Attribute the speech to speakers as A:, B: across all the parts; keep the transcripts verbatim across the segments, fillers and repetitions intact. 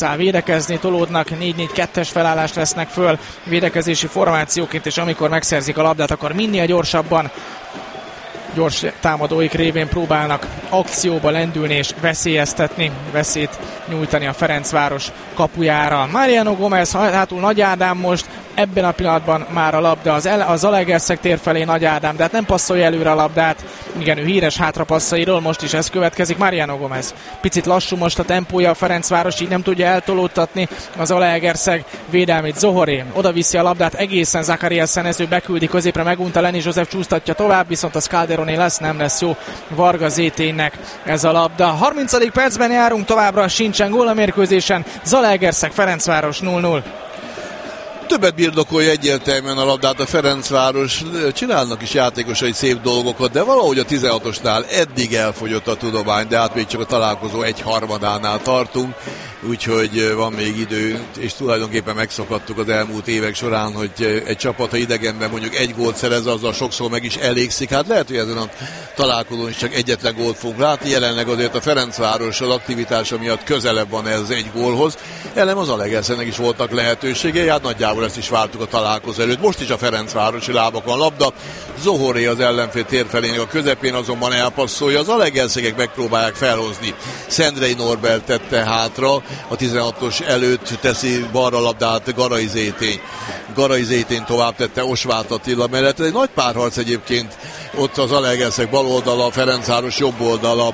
A: védekezni, tolódnak, négy négy kettes felállást vesznek föl védekezési formációként, és amikor megszerzik a labdát, akkor minél gyorsabban gyors támadóik révén próbálnak akcióba lendülni és veszélyeztetni, veszélyt nyújtani a Ferencváros kapujára. Mariano Gomez hátul Nagy Ádám most, ebben a pillanatban már a labda az, el, az Zalaegerszeg tér felé Nagy Ádám, de hát nem passzolja előre a labdát. Igen, ő híres hátrapasszairól, most is ez következik. Mariano Gomez picit lassú most a tempója a Ferencváros, így nem tudja eltolódtatni az Zalaegerszeg védelmét. Zohoré oda viszi a labdát egészen Zakariasen, ez ő beküldi középre, megunta Lenny József, csúsztatja tovább, viszont az Calderoné lesz, nem lesz jó Varga Zéténynek ez a labda. harmincadik percben járunk, továbbra sincsen gól a mérkőzésen. Zalaegerszeg Ferencváros nulla nulla.
B: Többet birtokolja egyértelműen a labdát a Ferencváros, csinálnak is játékosai szép dolgokat, de valahogy a tizenhatosnál eddig elfogyott a tudomány, de hát még csak a találkozó egy harmadánál tartunk, úgyhogy van még idő, és tulajdonképpen megszokhattuk az elmúlt évek során, hogy egy csapat, ha idegenben mondjuk egy gólt szerez, azzal sokszor meg is elégszik. Hát lehet, hogy ezen a találkozón is csak egyetlen gólt fogunk látni, jelenleg azért a Ferencváros az aktivitása miatt közelebb van ez egy gólhoz. Ellen az Zalaegerszegnek is voltak lehetőségei, hát nagyjából ezt is vártuk a találkozó előtt. Most is a Ferencvárosi lábakon labda, Zohoré az ellenfél tér felének a közepén azonban elpasszolja, az Zalaegerszegek megpróbálják felhozni. Szendrei Norbert tette hátra, a tizenhatos előtt teszi balra labdát Garai Zétény. Garai Zétény tovább tette Osváth Attila mellett. Egy nagy párharc egyébként ott az Zalaegerszeg bal oldala, a Ferencváros jobb oldala,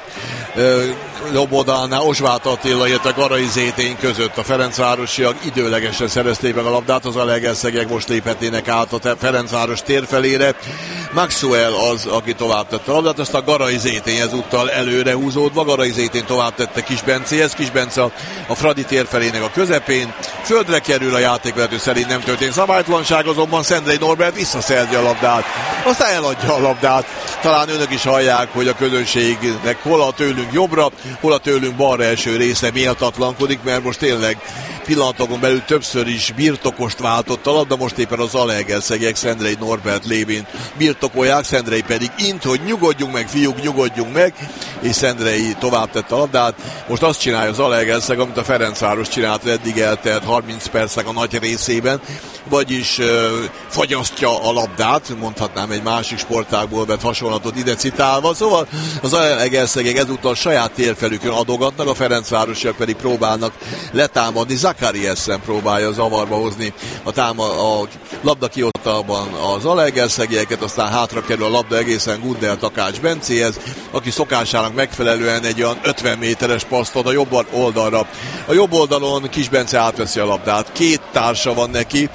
B: jobb oldalnál Osváth Attila, illetve Garai Zétény között. A ferencvárosiak időlegesen szerezték meg a labdát, az Zalaegerszegek most léphetnének át a Ferencváros térfelére. Maxwell az, aki tovább tette a labdát, aztán Garai Zétény ezúttal előre húzódva. Garai Zétény tovább tette Kisbencéhez, Kisbence a, a Fradi térfelének a közepén. Földre kerül, a játékvezető szerint nem történt szabálytlanság, azonban Szendrei Norbert visszaszerzi a labdát. Aztán eladja a labdát. Talán önök is hallják, hogy a közönségnek hol a tőlünk jobbra, hol a tőlünk balra eső része méltatlankodik, mert most tényleg pillanatokon belül többször is birtokost váltott a labda, most éppen az Zalaegerszegek Szendrei Norbert lévén birtokolják, Szendrei pedig int, hogy nyugodjunk meg, fiúk, nyugodjunk meg, és Szendrei tovább tette a labdát. Most azt csinálja az Zalaegerszeg, amit a Ferencváros csinált eddig eltelt harminc percnek a nagy részében, vagyis uh, fagyasztja a labdát, mondhatnám egy másik sportágból vett hasonlatot ide citálva, szóval az Zalaegerszegek ezúttal saját térfelükön adogatnak, a Ferencvárosiak pedig próbálnak letámadni. Zakariasen próbálja zavarba hozni a, táma, a labda kihozatalban az Zalaegerszegeket, aztán hátra kerül a labda egészen Gundel Takács Bencéhez, aki szokásának megfelelően egy olyan ötven méteres paszt ad a jobb oldalra. A jobb oldalon Kisbence átveszi a labdát, két társa van neki,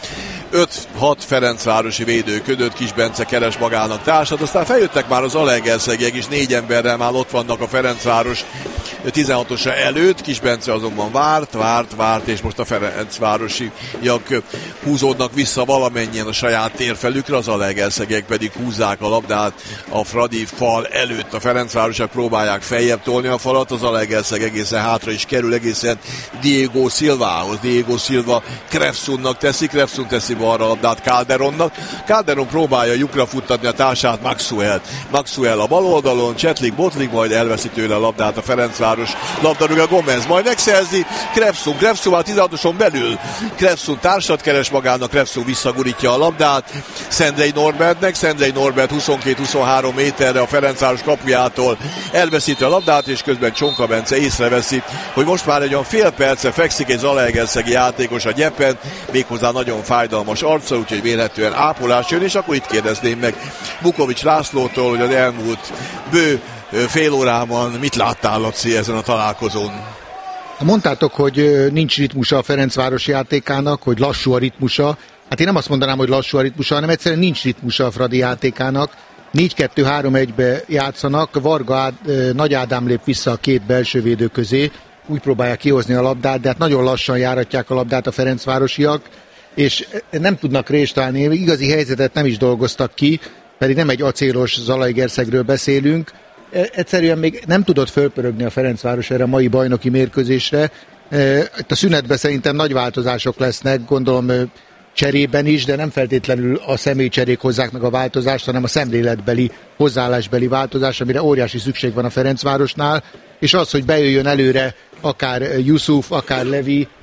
B: öt-hat ferencvárosi védő ködött, Kisbence keres magának társat, aztán feljöttek már az Zalaegerszegek is, négy emberrel már ott vannak a Ferencváros tizenhatosa előtt, Kisbence azonban várt, várt, várt, és most a ferencvárosiak húzódnak vissza valamennyien a saját térfelükre, az Zalaegerszegek pedig húzzák a labdát a Fradi fal előtt. A ferencvárosiak próbálják feljebb tolni a falat, az Zalaegerszeg egészen hátra is kerül, egészen Diego Silvához. Diego Silva Krefsunnak teszi, Krefsun teszi balra a labdát Calderonnak. Calderon próbálja lyukra futtatni a társát, Maxwell. Maxwell a bal oldalon, Csetlik, Botlik, majd elveszi tőle a labdát a Ferencváros labdarúgó, Gomez majd megszerzi, Krefsun, Krefsun a tizenhatoson belül, Krefsun társat keres magának, Krefsun visszagurítja a labdát Szendrei Norbertnek, Szendrei Norbert huszonkét-huszonhárom méterre a Ferencváros kapujától elveszíti a labdát, és közben Csonka Bence észreveszi, hogy most már egy olyan fél perce fekszik egy zalaegerszegi játékos a gyepen, méghozzá nagyon fájdalmas arca, úgyhogy vélhetően ápolás jön, és akkor itt kérdezném meg Bukovics Lászlótól, hogy az elmúlt bő fél órában mit láttál, Laci, ezen a találkozón?
C: Mondtátok, hogy nincs ritmusa a Ferencváros játékának, hogy lassú a ritmusa. Hát én nem azt mondanám, hogy lassú a ritmusa, hanem egyszerűen nincs ritmusa a Fradi játékának. négy kettő három egybe játszanak, Varga Ád, Nagy Ádám lép vissza a két belső védő közé, úgy próbálják kihozni a labdát, de hát nagyon lassan járatják a labdát a ferencvárosiak, és nem tudnak rést állni, igazi helyzetet nem is dolgoztak ki, pedig nem egy acélos Zalaegerszegről beszélünk. Egyszerűen még nem tudott fölpörögni a Ferencváros erre a mai bajnoki mérkőzésre. Itt a szünetben szerintem nagy változások lesznek, gondolom cserében is, de nem feltétlenül a személycserék hozzák meg a változást, hanem a szemléletbeli, hozzáállásbeli változás, amire óriási szükség van a Ferencvárosnál, és az, hogy bejöjjön előre akár Yusuf, akár Levi,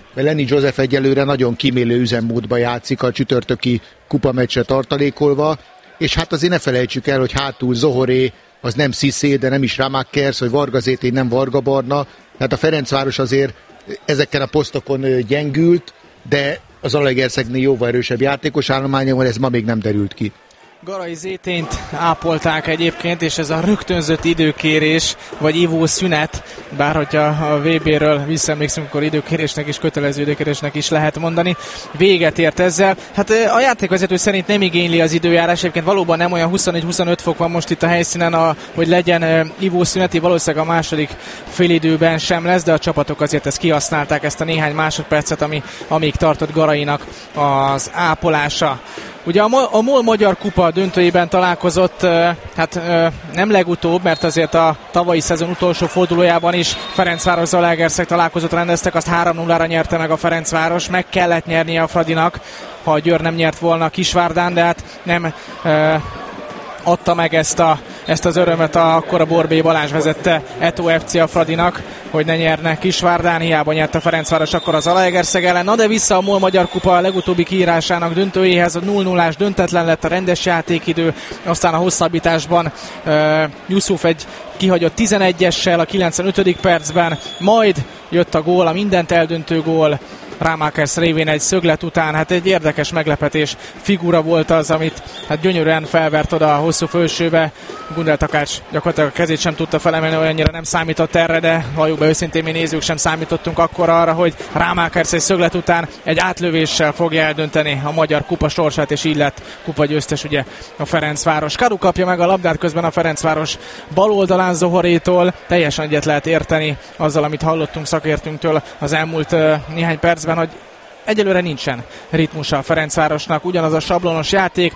C: mert Lenny Joseph egyelőre nagyon kímélő üzemmódba játszik a csütörtöki kupameccse tartalékolva, és hát azért ne felejtsük el, hogy hátul Zohoré, az nem Cissé, de nem is Ramakers, vagy Varga Zétény, nem Varga Barna, tehát a Ferencváros azért ezeken a posztokon gyengült, de az Zalaegerszegnél jóval erősebb játékos állománya van, ez ma még nem derült ki.
A: Garai Zétényt ápolták egyébként, és ez a rögtönzött időkérés, vagy ivószünet, bár hogyha a vé béről visszaemlékszünk, akkor időkérésnek és kötelező időkérésnek is lehet mondani, véget ért ezzel. Hát a játékvezető szerint nem igényli az időjárás, egyébként valóban nem olyan huszonegy-huszonöt fok van most itt a helyszínen, a, hogy legyen ivószüneti, valószínűleg a második félidőben sem lesz, de a csapatok azért ezt kihasználták, ezt a néhány másodpercet, ami, amíg tartott Garainak az ápolása. Ugye a, a MOL Magyar Kupa döntőjében találkozott, hát nem legutóbb, mert azért a tavalyi szezon utolsó fordulójában is Ferencváros Zalaegerszeg találkozót rendeztek, azt három nullára nyerte meg a Ferencváros, meg kellett nyernie a Fradinak, ha a Győr nem nyert volna Kisvárdán, de hát nem e, adta meg ezt, a, ezt az örömet, a, akkor a Borbély Balázs vezette Eto ef cé a Fradinak, hogy ne nyerne Kisvárdán, hiába nyert a Ferencváros akkor az Zalaegerszeg ellen. Na de vissza a MOL Magyar Kupa a legutóbbi kiírásának döntőjéhez, a nulla nullás döntetlen lett a rendes játékidő, aztán a hosszabbításban uh, Yusuf egy kihagyott tizenegyessel a kilencvenötödik percben, majd jött a gól, a mindent eldöntő gól, Ramakers révén egy szöglet után, hát egy érdekes meglepetés figura volt az, amit hát gyönyörűen felvert oda a hosszú fölsőbe. Gundel Takács gyakorlatilag a kezét sem tudta felemelni, olyannyira nem számított erre, de halljuk be őszintén, mi nézők sem számítottunk akkor arra, hogy Ramakers egy szöglet után egy átlövéssel fogja eldönteni a magyar kupa sorsát, és így lett kupa győztes ugye a Ferencváros. Kadu kapja meg a labdát, közben a Ferencváros bal oldalán Zohorétól, teljesen egyet lehet érteni azzal, amit hallottunk szakértőnktől az elmúlt uh, néhány percben, hogy egyelőre nincsen ritmusa a Ferencvárosnak, ugyanaz a sablonos játék,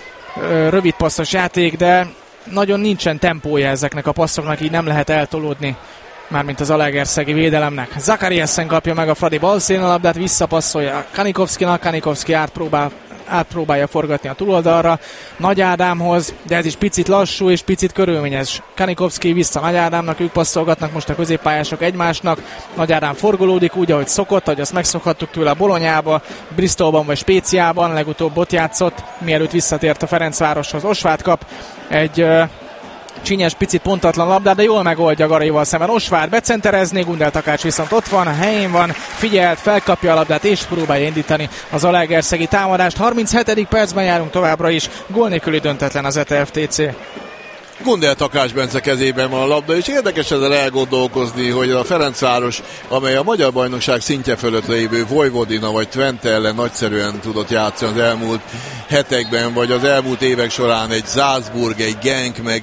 A: rövid passzos játék, de nagyon nincsen tempója ezeknek a passzoknak, így nem lehet eltolódni, mármint az zalaegerszegi védelemnek. Zakariasen kapja meg a Fradi balszén a labdát, visszapasszolja Kanikovszkinak, Kanikovszki átpróbál átpróbálja forgatni a túloldalra Nagy Ádámhoz, de ez is picit lassú és picit körülményes. Kanikovszki vissza Nagy Ádámnak, ők passzolgatnak most a középpályások egymásnak. Nagy Ádám forgolódik úgy, ahogy szokott, ahogy azt megszokhattuk tőle a Bolonyába, Bristolban vagy Spéciában, legutóbb ott játszott, mielőtt visszatért a Ferencvároshoz. Osváth kap egy uh, csinyes, picit pontatlan labdát, de jól megoldja Garaival szemben. Osváth becenterezni, Gundel Takács viszont ott van, a helyén van, figyelt, felkapja a labdát és próbálja indítani az zalaegerszegi támadást. harminchetedik percben járunk továbbra is, gól nélküli döntetlen az Eto ef té.
B: Gundel Takács Bence kezében van a labda, és érdekes ezzel elgondolkozni, hogy a Ferencváros, amely a magyar bajnokság szintje fölött lévő Vojvodina vagy Twente ellen nagyszerűen tudott játszani az elmúlt hetekben, vagy az elmúlt évek során egy Salzburg, egy Genk, meg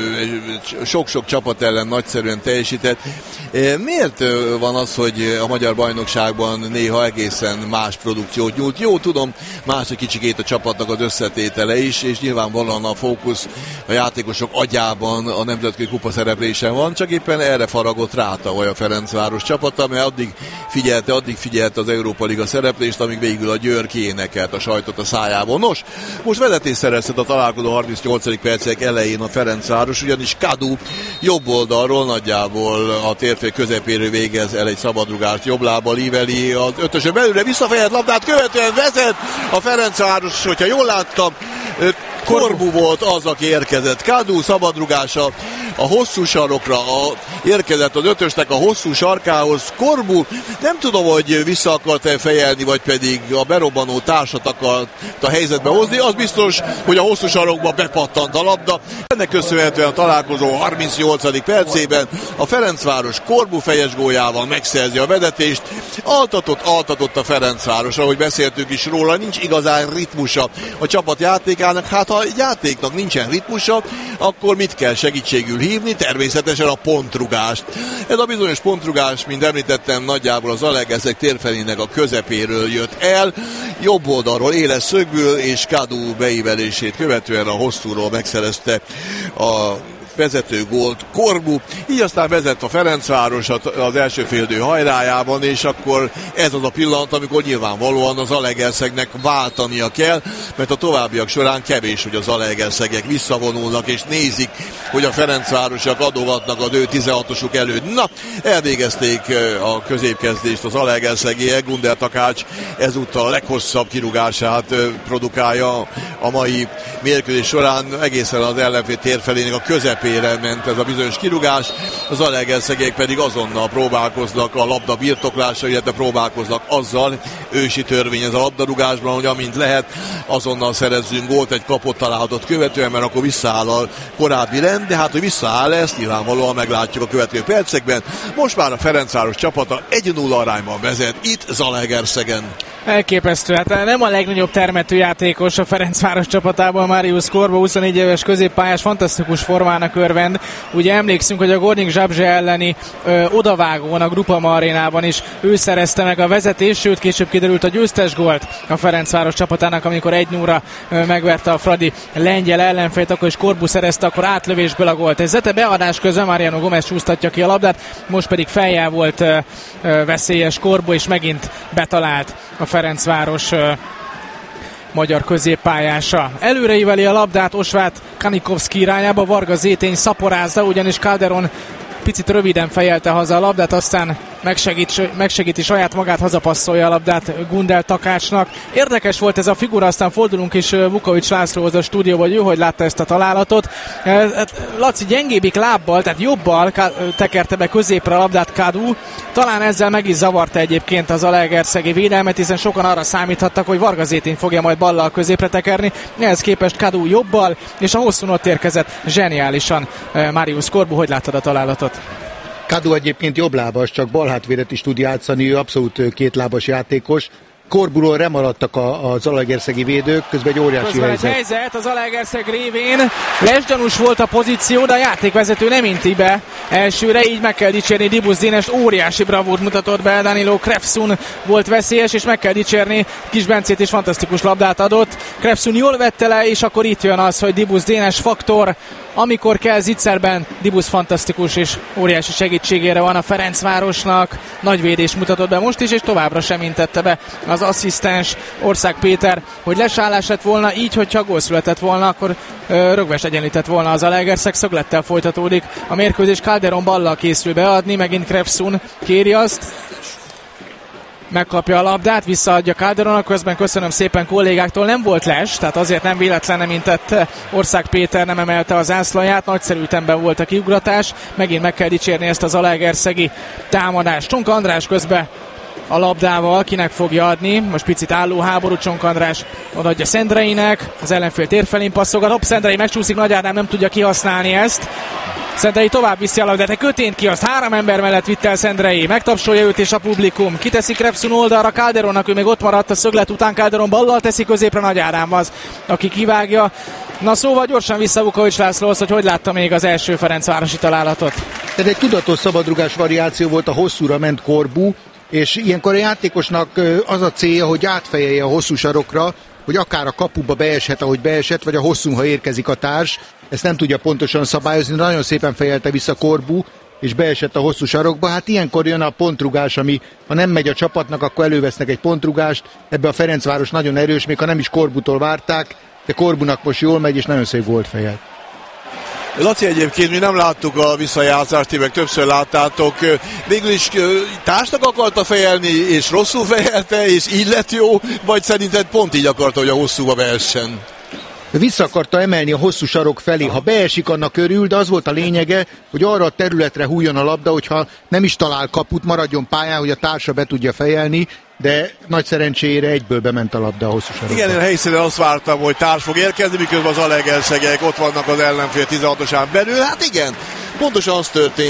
B: sok-sok csapat ellen nagyszerűen teljesített. Miért van az, hogy a magyar bajnokságban néha egészen más produkciót nyújt? Jó, tudom, más egy kicsikét a csapatnak az összetétele is, és nyilvánvalóan a fókusz a játékosok agyában a nemzetközi kupa szereplésen van, csak éppen erre faragott rá tavaly a Ferencváros csapata, mert addig figyelte, addig figyelte az Európa Liga szereplést, amíg végül a Győr kiénekelt a sajtot a szájából. Nos, most vezetés szerezhet a találkozó harmincnyolcadik percek elején a Ferencváros, ugyanis Kadu jobb oldalról nagyjából a térfél közepéről végez el egy szabadrugást, jobb lábbal íveli az ötösön belőle, visszafejelt labdát követően vezet a Ferencváros, hogyha jól láttam, Korbu volt az, aki érkezett. Kadu szabadrugása a hosszú sarokra, a, érkezett az ötösnek a hosszú sarkához. Korbu nem tudom, hogy vissza akart-e fejelni, vagy pedig a berobbanó társat akart a helyzetbe hozni. Az biztos, hogy a hosszú sarokba bepattant a labda. Ennek köszönhetően a találkozó harmincnyolcadik percében a Ferencváros Korbu fejes góljával megszerzi a vezetést. Altatott, altatott a Ferencváros, ahogy beszéltünk is róla, nincs igazán ritmusa a csapat játékának. Hát ha egy játéknak nincsen ritmusa, akkor mit kell segítségül hívni? Természetesen a pontrugást. Ez a bizonyos pontrugás, mint említettem, nagyjából az Zalaegerszeg térfelének a közepéről jött el, jobb oldalról éles szögből, és Kadu beívelését követően a hosszúról megszerezte a vezető gólt Corbu, így aztán vezet a Ferencváros az első félidő hajrájában, és akkor ez az a pillanat, amikor nyilvánvalóan az Zalaegerszegnek váltania kell, mert a továbbiak során kevés, hogy a zalaegerszegek visszavonulnak, és nézik, hogy a Ferencvárosiak adogatnak az ő tizenhatosuk előtt. Na, elvégezték a középkezdést az zalaegerszegiek, Gundel Takács ezúttal a leghosszabb kirúgását produkálja a mai mérkőzés során, egészen az ellenfél térfelének a közepére ment ez a bizonyos kirúgás, az zalaegerszegek pedig azonnal próbálkoznak a labda birtoklása, illetve próbálkoznak azzal, ősi törvény ez a labdarúgásban, hogy amint lehet, azonnal szerezzünk gólt egy kapott találatot követően, mert akkor visszaáll a korábbi rend, de hát, hogy visszaáll ezt, nyilvánvalóan meglátjuk a következő percekben. Most már a Ferencváros csapata egy nulla arányban vezet itt Zalaegerszegen.
A: Elképesztő, hát nem a legnagyobb termetű játékos a Ferencváros csapatában, Marius Corbu, huszonnégy éves középpályás, fantasztikus formának örvend. Ugye emlékszünk, hogy a Gornik Zabrze elleni ö, odavágón a Grupama arénában is ő szerezte meg a vezetést, sőt később kiderült a győztes gólt a Ferencváros csapatának, amikor egy nulla megverte a Fradi lengyel ellenfélt, akkor is Corbu szerezte, akkor átlövésből a gólt. Ez Zete beadás közben Mariano Gomez csúsztatja ki a labdát, most pedig feljel volt ö, ö, veszélyes Corbu, és megint betalált a Ferencváros uh, magyar középpályása. Előreíveli a labdát Osvát Kanikovszki irányába, Varga Zétény szaporázza, ugyanis Calderon picit röviden fejelte haza a labdát, aztán megsegít, megsegíti saját magát, hazapasszolja a labdát Gundel Takácsnak. Érdekes volt ez a figura, aztán fordulunk is Vukovics Lászlóhoz a stúdióba, hogy ő hogy látta ezt a találatot. Laci gyengébbik lábbal, tehát jobbal tekerte be középre a labdát Kadu. Talán ezzel meg is zavarta egyébként az zalaegerszegi védelmet, hiszen sokan arra számíthattak, hogy Varga Zétény fogja majd ballal középre tekerni. Ehhez képest Kadu jobbal, és a hosszún ott érkezett zseniálisan Marius Corbu. Hogy láttad a találatot?
C: Kadu egyébként jobblábas, csak balhátvédet is tud játszani, ő abszolút kétlábas játékos. Corburól remaradtak a, a zalaegerszegi védők, közben egy óriási
A: közben
C: helyzet.
A: Egy helyzet a Zalaegerszeg révén, lesgyanús volt a pozíció, de a játékvezető nem inti be elsőre, így meg kell dicsérni Dibusz Dénest, óriási bravúrt mutatott be, Danilo Krefsun volt veszélyes, és meg kell dicsérni Kis Bencét is, fantasztikus labdát adott. Krefsun jól vette le, és akkor itt jön az, hogy Dibusz Dénes faktor, amikor kell zicserben, Dibusz fantasztikus és óriási segítségére van a Ferencvárosnak, nagy védés mutatott be most is, és továbbra sem intette be az asszisztens Ország Péter, hogy lesállás lett volna, így, hogyha gól született volna, akkor ö, rögves egyenlített volna az Zalaegerszeg, szöglettel folytatódik a mérkőzés. Calderon ballal készül beadni, megint Krefsun kéri azt, megkapja a labdát, visszaadja Calderon, közben köszönöm szépen kollégáktól, nem volt les, tehát azért nem véletlen nem intett Ország Péter, nem emelte az zászlaját, nagyszerű ütemben volt a kiugratás, megint meg kell dicsérni ezt a zalaegerszegi támadást. Csonka András közben a labdával, kinek fogja adni, most picit álló háború, Csonka András odaadja Szendreinek, az ellenfél térfelén passzolgat, hopp, Szendrei megcsúszik, Nagy Ádám nem tudja kihasználni ezt, Szendrei tovább viszi a labdát, de kötént ki, azt három ember mellett vitt el Szendrei, megtapsolja őt és a publikum, kiteszi Krefsun oldalra Calderonnak, ő még ott maradt a szöglet után, Calderon ballal teszi középre, Nagy Ádám az, aki kivágja. Na szóval gyorsan vissza Vukovics Lászlóhoz, hogy hogy látta még az első ferencvárosi találatot.
C: Tehát egy tudatos szabadrugás variáció volt, a hosszúra ment Corbu, és ilyenkor a játékosnak az a célja, hogy átfejelje a hosszú sarokra, hogy akár a kapuba beeshet, ahogy beesett, vagy a hosszú, ha érkezik a társ. Ezt nem tudja pontosan szabályozni, de nagyon szépen fejelte vissza Corbu, és beesett a hosszú sarokba. Hát ilyenkor jön a pontrugás, ami ha nem megy a csapatnak, akkor elővesznek egy pontrugást. Ebbe a Ferencváros nagyon erős, még ha nem is Corbutól várták, de Corbunak most jól megy, és nagyon szép volt fejelt.
B: Laci, egyébként mi nem láttuk a visszajátszást, ti meg többször láttátok. Végül is társnak akarta fejelni, és rosszul fejelte, és így lett jó, vagy szerinted pont így akarta, hogy a hosszúba beessen?
C: Vissza akarta emelni a hosszú sarok felé. Ha beesik, annak örül, de az volt a lényege, hogy arra a területre hújjon a labda, hogyha nem is talál kaput, maradjon pályán, hogy a társa be tudja fejelni, de nagy szerencsére egyből bement a labda a hosszú sarokba.
B: Igen, én a helyszínen azt vártam, hogy társ fog érkezni, miközben az zalaegerszegek ott vannak az ellenfél tizenhatosán belül. Hát igen, pontosan az történt.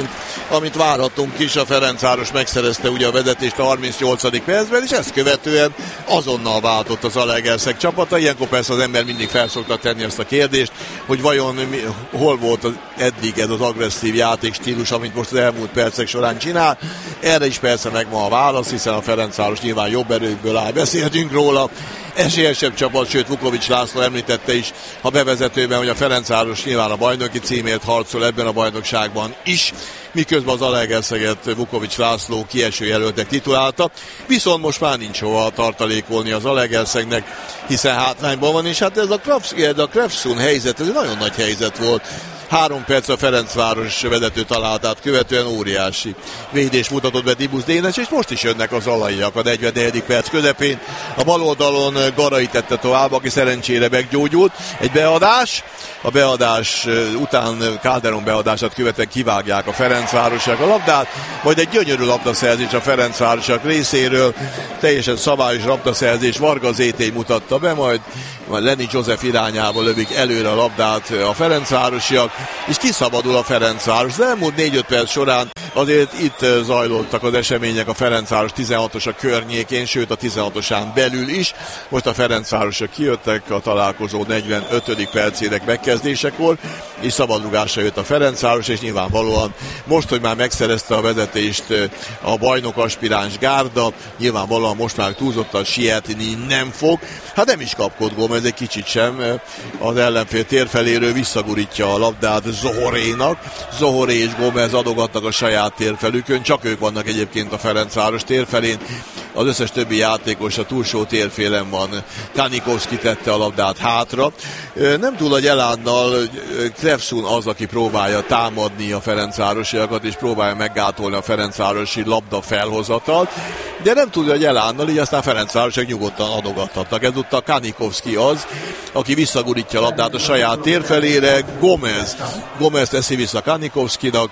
B: amit várhatunk is. A Ferencváros megszerezte ugye a vezetést a harmincnyolcadik percben, és ezt követően azonnal váltott az Zalaegerszeg csapata. Ilyenkor persze az ember mindig fel szokta tenni azt a kérdést, hogy vajon mi, hol volt az, eddig ez az agresszív játékstílus, amit most az elmúlt percek során csinál. Erre is persze megvan a válasz, hiszen a Ferencváros nyilván jobb erőkből áll. Beszéltünk róla, esélyesebb csapat, sőt Vukovics László említette is a bevezetőben, hogy a Ferencváros nyilván a bajnoki címért harcol ebben a bajnokságban is, miközben az Zalaegerszeget Vukovics László kieső jelöltek titulálta, viszont most már nincs hova tartalékolni az Zalaegerszegnek, hiszen hátrányban van, és hát ez a, Krafsz, ez a Krafszun helyzet, ez egy nagyon nagy helyzet volt. Három perc a Ferencváros vezető találatát követően óriási védés mutatott be Dibusz Dénes, és most is jönnek az alaiak a negyvennegyedik perc közepén. A bal oldalon Garai tette tovább, aki szerencsére meggyógyult. Egy beadás, a beadás után Calderon beadását követően kivágják a Ferencvárosiak a labdát, majd egy gyönyörű labdaszerzés a Ferencvárosiak részéről, teljesen szabályos labdaszerzés, Varga Zétény mutatta be, majd Lenny Joseph irányába lövik előre a labdát a Ferencvárosiak, és kiszabadul a Ferencváros. Az elmúlt négy-öt perc során azért itt zajlottak az események a Ferencváros tizenhatos a környékén, sőt a tizenhatosán belül is. Most a Ferencvárosok kijöttek a találkozó negyvenötödik percének megkezdésekor, és szabadrugásra jött a Ferencváros, és nyilvánvalóan most, hogy már megszerezte a vezetést a bajnok aspiráns gárda, nyilvánvalóan most már túlzottan sietni nem fog. Hát nem is kapkod Gómez egy kicsit sem, az ellenfél térfeléről visszagurítja a labdát Zohorénak. Zohoré és Gómez adogatnak a saját térfelükön, csak ők vannak egyébként a Ferencváros térfelén, az összes többi játékos a túlsó térfélen van. Kanikovszki tette a labdát hátra. Nem túl nagy elánnal Krefszun az, aki próbálja támadni a Ferencvárosiakat, és próbálja meggátolni a ferencvárosi labda felhozatalt, de nem túl nagy elánnal, így aztán Ferencvárosiak nyugodtan adogathatnak. Ezúttal Kanikovszki az, aki visszagurítja a labdát a saját térfelére. Gómez. Gómez teszi vissza Kanikovszkinak.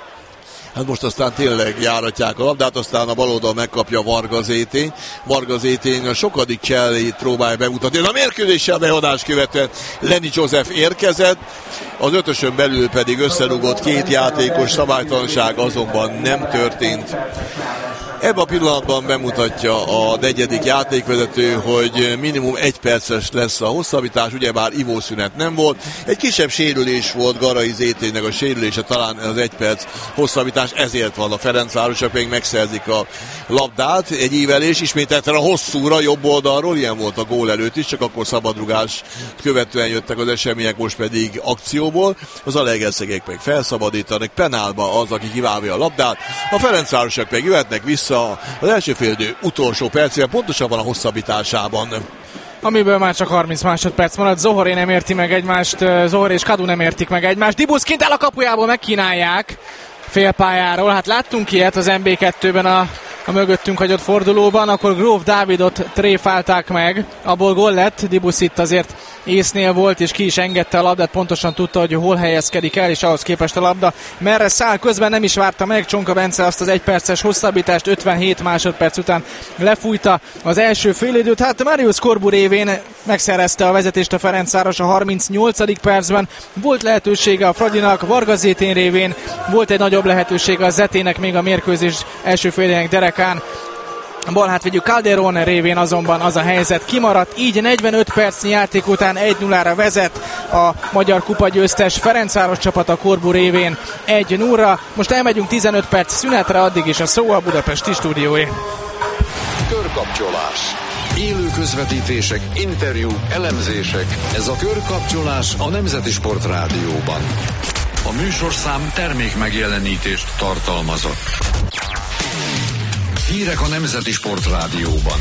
B: Hát most aztán tényleg járatják a labdát, aztán a baloldal megkapja Varga Zétény. Varga Zétény a sokadik csellét próbálja bemutatni. A mérkőzéssel beadás követően Lenny Joseph érkezett, az ötösön belül pedig összerugott két játékos, szabálytalanság azonban nem történt. Ebben a pillanatban bemutatja a negyedik játékvezető, hogy minimum egy perces lesz a hosszabbítás, ugyebár ivószünet nem volt. Egy kisebb sérülés volt Garai Zéténynek a sérülése, talán az egy perc hosszabbítás, ezért van a Ferencvárosok, még megszerzik a labdát. Egy ívelés ismételten a hosszúra, jobb oldalról, ilyen volt a gól előtt is, csak akkor szabadrugás követően jöttek az események, most pedig akcióból. Az Zalaegerszegek meg felszabadítanak, penálba az, aki kiválja a labdát. A Ferencvárosok meg jöhetnek vissza az első félidő utolsó percében, pontosabban a hosszabbításában.
A: Amiből már csak harminc másodperc maradt. Zohoré nem érti meg egymást, Zohoré és Kadu nem értik meg egymást. Dibusz kint áll a kapujából, megkínálják félpályáról. Hát láttunk ilyet az em bé kettőben a, a mögöttünk hagyott fordulóban, akkor Gróf Dávidot tréfálták meg, abból gól lett. Dibusz itt azért észnél volt, és ki is engedte a labdát, pontosan tudta, hogy hol helyezkedik el, és ahhoz képest a labda merre száll. Közben nem is várta meg Csonka Bence azt az egyperces hosszabbítást, ötvenhét másodperc után lefújta az első félidőt. Hát Marius Corbu révén megszerezte a vezetést a Ferencváros a harmincnyolcadik percben. Volt lehetősége a Fradinak, Varga Zétény révén, volt egy nagyobb lehetősége a Zetének még a mérkőzés első félének derekán. A balhátvédjű Calderon révén azonban az a helyzet kimaradt, így negyvenöt percnyi játék után egy nullára vezet a Magyar Kupa győztes Ferencváros csapata Corbu révén egy nullra. Most elmegyünk tizenöt perc szünetre, addig is a szó a budapesti stúdióé.
D: Körkapcsolás. Élő közvetítések, interjúk, elemzések. Ez a Körkapcsolás a Nemzeti Sport Rádióban. A műsorszám termék megjelenítést tartalmazott. Hírek a Nemzeti Sport Rádióban.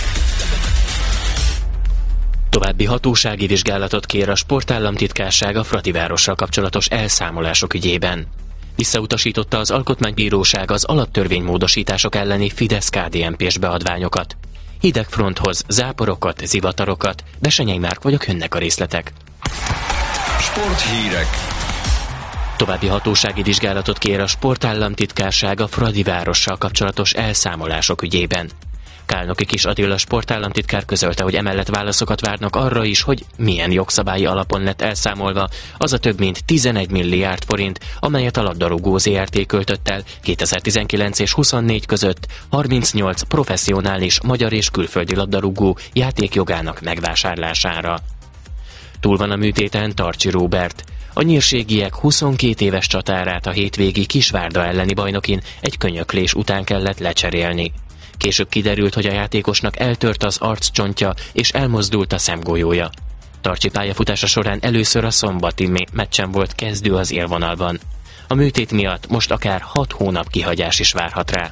E: További hatósági vizsgálatot kér a Sportállamtitkárság a Fradivárossal kapcsolatos elszámolások ügyében. Visszautasította az Alkotmánybíróság az alaptörvénymódosítások elleni Fidesz-ká dé en pés beadványokat. Hidegfronthoz záporokat, zivatarokat, de Senyei Márk vagyok, jönnek a részletek.
D: Sporthírek.
E: További hatósági vizsgálatot kér a Sportállamtitkárság a Fradivárossal kapcsolatos elszámolások ügyében. Kálnoki Kis Attila sportállamtitkár közölte, hogy emellett válaszokat várnak arra is, hogy milyen jogszabályi alapon lett elszámolva az a több mint tizenegy milliárd forint, amelyet a labdarúgó zé er té költött el kétezer-tizenkilenc és huszonnégy között harmincnyolc professzionális magyar és külföldi labdarúgó játékjogának megvásárlására. Túl van a műtéten Tarcsi Róbert. A nyírségiek huszonkét éves csatárát a hétvégi Kisvárda elleni bajnokin egy könyöklés után kellett lecserélni. Később kiderült, hogy a játékosnak eltört az arccsontja és elmozdult a szemgolyója. Tarcsi pályafutása során először a szombati meccsen volt kezdő az élvonalban. A műtét miatt most akár hat hónap kihagyás is várhat rá.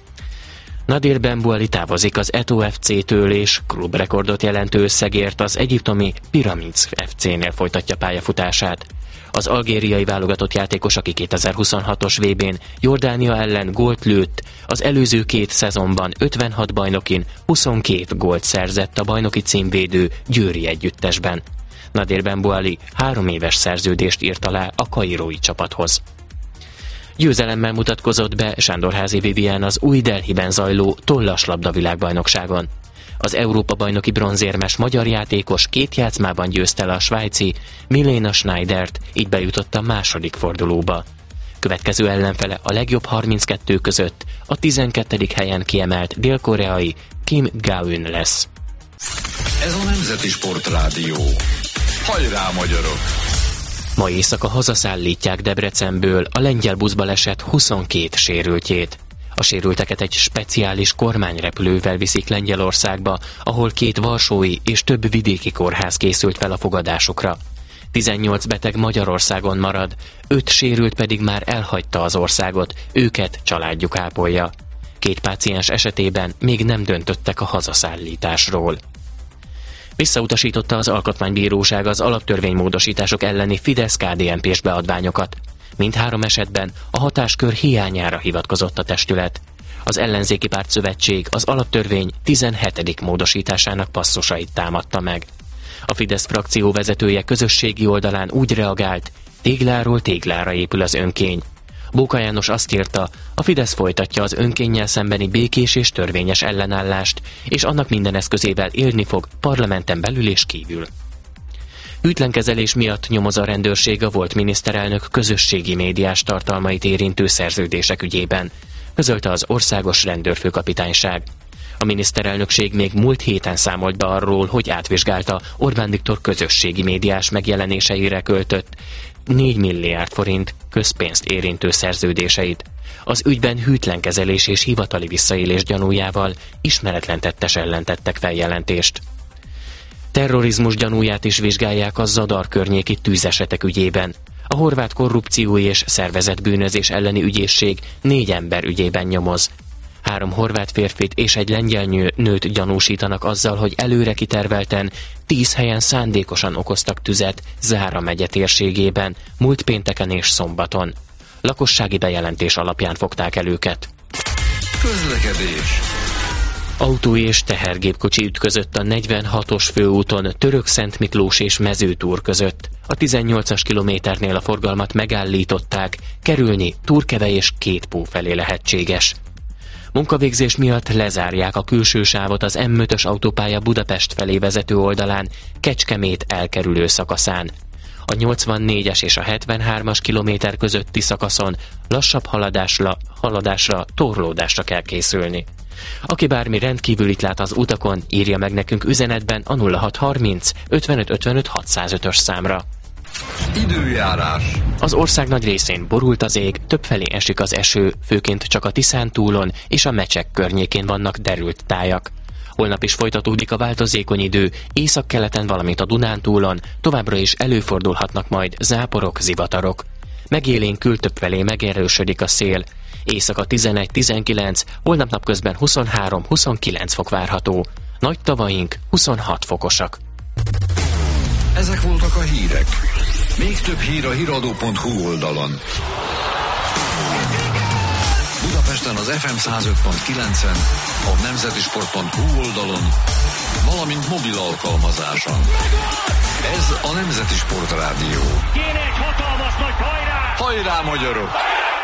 E: Nadir Benbuali távozik az Eto ef cé-től és klubrekordot jelentő összegért az egyiptomi Pyramids ef cé-nél folytatja pályafutását. Az algériai válogatott játékos, aki kétezer-huszonhatos vé bén Jordánia ellen gólt lőtt, az előző két szezonban ötvenhat bajnokin huszonkét gólt szerzett a bajnoki címvédő Győri együttesben. Nadir Benbuali három éves szerződést írt alá a kairói csapathoz. Győzelemmel mutatkozott be Sándorházi Vivien az új Delhiben zajló tollas labdavilágbajnokságon. Az Európa-bajnoki bronzérmes magyar játékos két játszmában győzte el a svájci Milena Schneidert, így bejutott a második fordulóba. Következő ellenfele a legjobb harminckettő között a tizenkettedik helyen kiemelt dél-koreai Kim Ga-eun lesz.
D: Ez a Nemzeti Sportrádió. Hajrá, magyarok!
E: Ma éjszaka hazaszállítják Debrecenből a lengyel buszbaleset huszonkét sérültjét. A sérülteket egy speciális kormányrepülővel viszik Lengyelországba, ahol két varsói és több vidéki kórház készült fel a fogadásukra. tizennyolc beteg Magyarországon marad, öt sérült pedig már elhagyta az országot, őket családjuk ápolja. Két páciens esetében még nem döntöttek a hazaszállításról. Visszautasította az Alkotmánybíróság az alaptörvénymódosítások elleni Fidesz-ká dé en pés beadványokat. Mindhárom esetben a hatáskör hiányára hivatkozott a testület. Az ellenzéki pártszövetség az alaptörvény tizenhetedik módosításának passzusait támadta meg. A Fidesz frakció vezetője közösségi oldalán úgy reagált, tégláról téglára épül az önkény. Bóka János azt írta, a Fidesz folytatja az önkénnyel szembeni békés és törvényes ellenállást, és annak minden eszközével élni fog parlamenten belül és kívül. Hűtlenkezelés miatt nyomoz a rendőrség a volt miniszterelnök közösségi médiás tartalmait érintő szerződések ügyében, közölte az Országos Rendőrfőkapitányság. A miniszterelnökség még múlt héten számolt be arról, hogy átvizsgálta Orbán Viktor közösségi médiás megjelenéseire költött négy milliárd forint közpénzt érintő szerződéseit. Az ügyben hűtlenkezelés és hivatali visszaélés gyanújával ismeretlen tettes ellen tettek feljelentést. Terrorizmus gyanúját is vizsgálják a Zadar környéki tűzesetek ügyében. A horvát korrupció és szervezetbűnözés elleni ügyészség négy ember ügyében nyomoz. Három horvát férfit és egy lengyel nőt gyanúsítanak azzal, hogy előre kitervelten tíz helyen szándékosan okoztak tüzet Zára megye térségében, múlt pénteken és szombaton. Lakossági bejelentés alapján fogták el őket.
D: Közlekedés.
E: Autó és tehergépkocsi ütközött a negyvenhatos főúton Török-Szent Miklós és Mezőtúr között. A tizennyolcas kilométernél a forgalmat megállították, kerülni Túrkeve és Kétpó felé lehetséges. Munkavégzés miatt lezárják a külső sávot az M ötös autópálya Budapest felé vezető oldalán, Kecskemét elkerülő szakaszán. A nyolcvannégyes és a hetvenhármas kilométer közötti szakaszon lassabb haladásra, haladásra, torlódásra kell készülni. Aki bármi rendkívülit lát az utakon, írja meg nekünk üzenetben a nulla hat harminc ötvenöt ötvenöt hatszázötös számra.
D: Időjárás.
E: Az ország nagy részén borult az ég, többfelé esik az eső, főként csak a Tiszántúlon és a Mecsek környékén vannak derült tájak. Holnap is folytatódik a változékony idő, északkeleten, valamint a Dunántúlon, továbbra is előfordulhatnak majd záporok, zivatarok. Megélénkül többfelé megerősödik a szél. Éjszaka tizenegy-tizenkilenc, holnap napközben huszonhárom-huszonkilenc fok várható. Nagy tavaink huszonhat fokosak.
D: Ezek voltak a hírek. Még több hír a híradó pont hu oldalon. Budapesten az ef em száz öt pont kilencen, a nemzetisport pont hu oldalon, valamint mobil alkalmazáson. Ez a Nemzeti Sportrádió.
F: Kéne egy hatalmas nagy hajrá!
D: Hajrá, magyarok!